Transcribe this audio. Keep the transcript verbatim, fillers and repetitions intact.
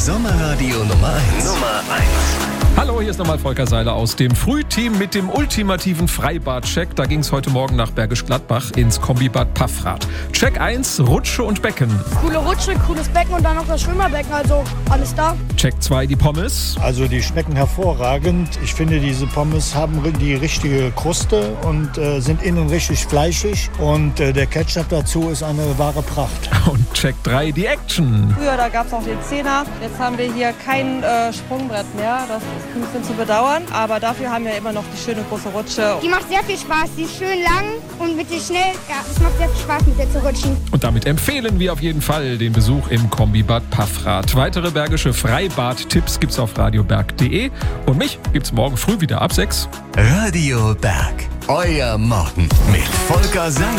Sommerradio Nummer eins. Nummer eins. Hallo, hier ist nochmal Volker Seiler aus dem Frühteam mit dem ultimativen Freibad-Check. Da ging es heute Morgen nach Bergisch Gladbach ins Kombibad Paffrath. Check eins, Rutsche und Becken. Coole Rutsche, cooles Becken und dann noch das Schwimmerbecken, also alles da. Check zwei, die Pommes. Also die schmecken hervorragend. Ich finde, diese Pommes haben die richtige Kruste und äh, sind innen richtig fleischig. Und äh, der Ketchup dazu ist eine wahre Pracht. Und Check drei, die Action. Früher, da gab es auch den Zehner. Jetzt haben wir hier kein äh, Sprungbrett mehr. Das ist ein bisschen zu bedauern. Aber dafür haben wir immer noch die schöne große Rutsche. Die macht sehr viel Spaß. Die ist schön lang und mit der schnell. Ja, es macht sehr viel Spaß, mit der zu rutschen. Und damit empfehlen wir auf jeden Fall den Besuch im Kombibad Paffrath. Weitere bergische Freibad-Tipps gibt's auf radioberg punkt de. Und mich gibt's morgen früh wieder ab sechs. Radio Berg. Euer Morgen mit Volker Seiler.